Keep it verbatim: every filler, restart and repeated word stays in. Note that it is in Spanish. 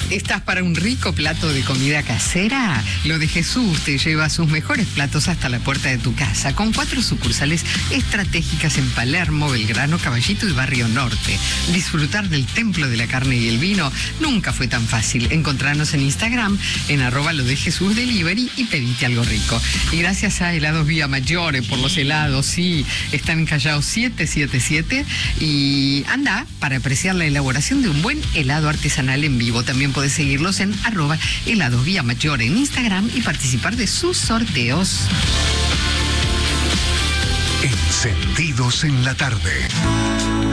¿Estás para un rico plato de comida casera? Lo de Jesús te lleva sus mejores platos hasta la puerta de tu casa, con cuatro sucursales estratégicas en Palermo, Belgrano, Caballito y Barrio Norte. Disfrutar del templo de la carne y el vino nunca fue tan fácil. Encontrarnos en Instagram, en arroba lo de Jesús Delivery y pedite algo rico. Y gracias a Helados Vía Maggiore por los helados, sí, están en Callao siete siete siete y anda para apreciar la elaboración de un buen helado artesanal en vivo. También puedes seguirlos en arroba helados Vía Maggiore en Instagram y participar de sus sorteos. Encendidos en la tarde.